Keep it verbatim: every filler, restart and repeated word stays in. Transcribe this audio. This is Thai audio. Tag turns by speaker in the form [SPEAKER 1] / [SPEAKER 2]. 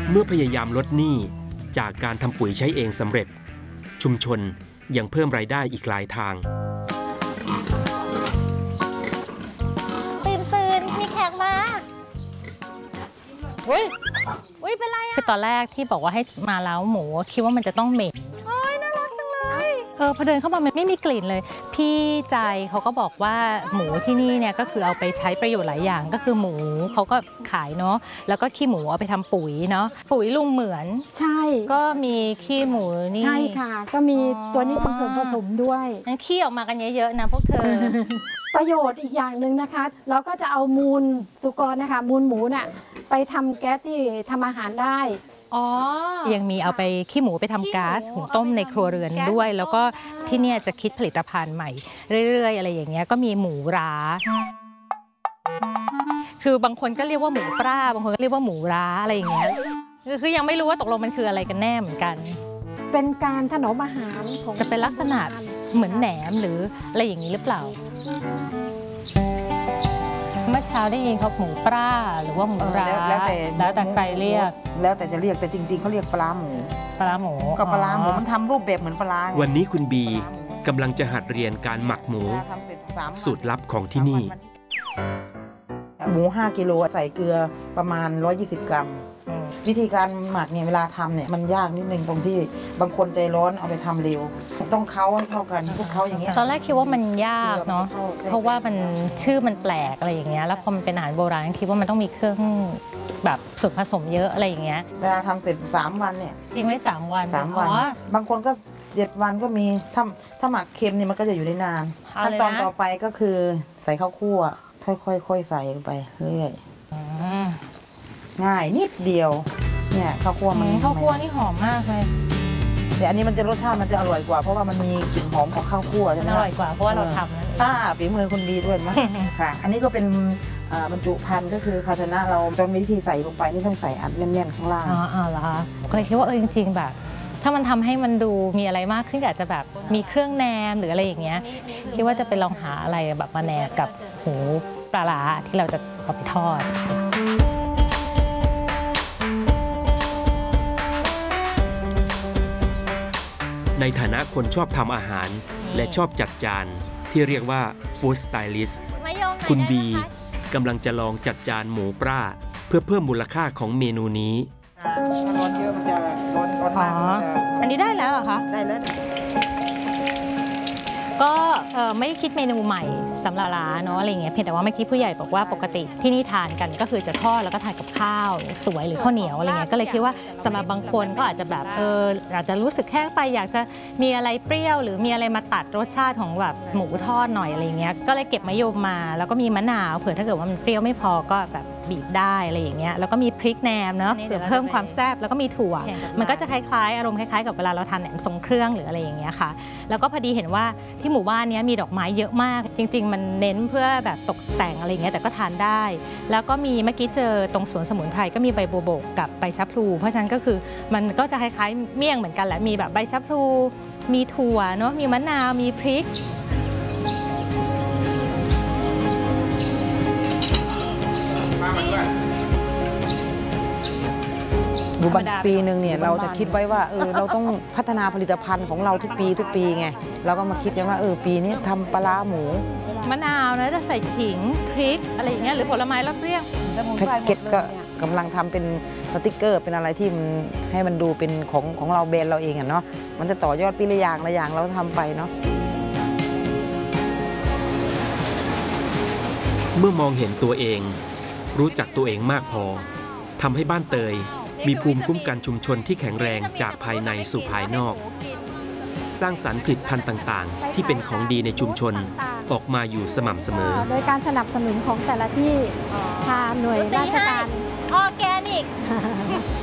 [SPEAKER 1] เมื่อพยายามลดหนี้จากการทำปุ๋ยใช้เองสำเร็จชุมชนยังเพิ่มรายได้อีกหลายทาง
[SPEAKER 2] ตื่นตื่นมีแขกมาอุ้ยอุ้ยเป็นไรอะ
[SPEAKER 3] คือตอนแรกที่บอกว่าให้มาเล้าหมูคิดว่ามันจะต้องเหม็น
[SPEAKER 2] โอ้ยน่ารักจังเลย
[SPEAKER 3] เออพอเดินเข้ามามันไม่มีกลิ่นเลยพี่ใจเขาก็บอกว่าหมูที่นี่เนี่ยก็คือเอาไปใช้ประโยชน์หลายอย่างก็คือหมูเขาก็ขายเนาะแล้วก็ขี้หมูเอาไปทำปุ๋ยเนาะปุ๋ยลุงเหมือน
[SPEAKER 4] ใช่
[SPEAKER 3] ก็มีขี้หมูนี่
[SPEAKER 4] ใช่ค่ะก็มีตัวนี้เป็นส่วนผสมด้วย
[SPEAKER 3] งั้นขี้ออกมากันเยอะๆนะพวกเธอ
[SPEAKER 4] ประโยชน์อีกอย่างหนึ่งนะคะเราก็จะเอามูลสุกรนะคะมูลหมูน่ะไปทำแก๊สที่ทำอาหารได้
[SPEAKER 3] อ๋อยังมีเอาไปขี้หมูไปทำก๊าซหุงต้มในครัวเรือนด้วยแล้วก็ที่เนี่ยจะคิดผลิตภัณฑ์ใหม่เรื่อยๆอะไรอย่างเงี้ยก็มีหมูร้าคือบางคนก็เรียกว่าหมูปลาบางคนก็เรียกว่าหมูร้าอะไรอย่างเงี้ยคือยังไม่รู้ว่าตกลงมันคืออะไรกันแน่เหมือนกัน
[SPEAKER 4] เป็นการถนอมอาหารของ
[SPEAKER 3] จะเป็นลักษณะเหมือนแหนมหรืออะไรอย่างนี้หรือเปล่าเมื่อเช้าได้ยินเขาหมูปลาหรือว่าหมูร้าแล้วแต่แล้วแต่ใครเรียก
[SPEAKER 5] แล้วแต่จะเรียกแต่จริงๆเขาเรียกปลาหมู
[SPEAKER 3] ปลาหมู
[SPEAKER 5] ก็ปลาหมูมันทำรูปแบบเหมือนปลา
[SPEAKER 1] วันนี้คุณบีกำลังจะหัดเรียนการหมักหมูสูตรลับของที่นี่
[SPEAKER 5] หมูห้ากิโลใส่เกลือประมาณหนึ่งร้อยยี่สิบกรัมวิธีการหมักเนี่ยเวลาทำเนี่ยมันยากนิดนึงตรงที่บางคนใจร้อนเอาไปทำเร็วต้องเค้าให้เข้ากันพวกเขาอย่างเงี้ย
[SPEAKER 3] ตอนแรกคิดว่ามันยากเนาะเพราะว่ามันชื่อมันแปลกอะไรอย่างเงี้ยแล้วพอมันเป็นอาหารโบราณคิดว่ามันต้องมีเครื่องแบบส่วนผสมเยอะอะไรอย่างเงี้ย
[SPEAKER 5] เวลาทำเสร็จสามวันเนี่ย
[SPEAKER 3] ทิ้งไว้สามวัน
[SPEAKER 5] สามวันบางคนก็เจ็ดวันก็มีถ้าถ้าหมักเค็มเนี่ยมันก็จะอยู่ได้นานขั้นตอนต่อไปก็คือใส่ข้าวคั่วค่อยๆใส่ลงไปเรื่อยง่ายนิดเดียวเนี่ยข้าวคั่วมัน
[SPEAKER 3] ข้าวคั่วนี่หอมมากเลย
[SPEAKER 5] แต่อันนี้มันจะรสชาติมันจะอร่อยกว่าเพราะว่ามันมีกลิ่นหอมของข้าวคั่วใช่ไหม
[SPEAKER 3] อร่อยกว่าเพราะว่าเราทำนั่นเอง
[SPEAKER 5] อ่าฝีมือคุณบีด้วยนะค่ะอันนี้ก็เป็นบรรจุภัณฑ์ก็คือภาชนะเราตอนวิธีใส่ลงไปนี่ต้องใส่อัดแน่นๆข้างล่าง
[SPEAKER 3] อ๋ออ๋อเหรอคะก็เลยคิดว่าเออจริงๆแบบถ้ามันทำให้มันดูมีอะไรมากขึ้นอาจจะแบบมีเครื่องแนมหรืออะไรอย่างเงี้ยคิดว่าจะไปลองหาอะไรแบบมาแนมกับหูปลาร้าที่เราจะเอาไปทอด
[SPEAKER 1] ในฐานะคนชอบทำอาหารและชอบจัดจานที่เรียกว่าฟู้ดสไตลิสต์คุณบีกำลังจะลองจัดจานหมูปลาเพื่อเพิ่มมูลค่าของเมนูนี้
[SPEAKER 5] ร้อนเยอะมันจะร้อนร้อนมาก
[SPEAKER 3] อันนี้ได้แล้วเหรอคะ
[SPEAKER 5] ได้แล้ว
[SPEAKER 3] ก็ไม่คิดเมนูใหม่สำหรับร้านเนาะอะไรเงี้ยเพียงแต่ว่าเมื่อกี้ผู้ใหญ่บอกว่าปกติที่นี่ทานกันก็คือจะทอดแล้วก็ทานกับข้าวสวยหรือข้าวเหนียวอะไรเงี้ยก็เลยคิดว่าสำหรับบางคนก็อาจจะแบบเอออาจจะรู้สึกแห้งไปอยากจะมีอะไรเปรี้ยวหรือมีอะไรมาตัดรสชาติของแบบหมูทอดหน่อยอะไรเงี้ยก็เลยเก็บมะยมมาแล้วก็มีมะนาวเผื่อถ้าเกิดว่ามันเปรี้ยวไม่พอก็แบบบีบได้อะไรอย่างเงี้ยแล้วก็มีพริกแหนมเนาะเดี๋ยวเพิ่มความแซ่บแล้วก็มีถั่วมันก็จะคล้ายๆอารมณ์คล้ายๆกับเวลาเราทานแหนมทรงเครื่องหรืออะไรอย่างเงี้ยค่ะแล้วก็พอดีเห็นว่าที่หมู่บ้านนี้มีดอกไม้เยอะมากจริงๆมันเน้นเพื่อแบบตกแต่งอะไรอย่างเงี้ยแต่ก็ทานได้แล้วก็มีเมื่อกี้เจอตรงสวนสมุนไพรก็มีใบบัวบกกับใบชะพลูเพราะฉะนั้นก็คือมันก็จะคล้ายๆเมี่ยงเหมือนกันแหละมีแบบใบชะพลูมีถั่วเนาะมีมะนาวมีพริก
[SPEAKER 5] บันปีหนึ่งเนี่ยเราจะคิดไว้ว่าเออเราต้องพัฒนาผลิตภัณฑ์ของเราทุกปีทุกปีไงเราก็มาคิดกันว่าเออปีนี้ทำปลาร้าหมู
[SPEAKER 3] มะนาวนะจะใส่ขิงพริกอะไรอย่างเงี้ยหรือผลไม้รสเปรี้ยว
[SPEAKER 5] แพ็กเกจก็กำลังทำเป็นสติกเกอร์เป็นอะไรที่มันให้มันดูเป็นของของเราแบรนด์เราเองอ่ะเนาะมันจะต่อยอดปีละอย่างละอย่างเราทำไปเนาะ
[SPEAKER 1] เมื่อมองเห็นตัวเองรู้จักตัวเองมากพอทำให้บ้านเตยมีภูมิคุ้มกันชุมชนที่แข็งแรงจากภายในสู่ภายนอกสร้างสรรค์ผลิตภัณฑ์ต่างๆที่เป็นของดีในชุมชนออกมาอยู่สม่ำเสมอ
[SPEAKER 4] โดยการสนับสนุนของแต่ละที่ทางหน่วยราชการ
[SPEAKER 2] ออร์แกนิก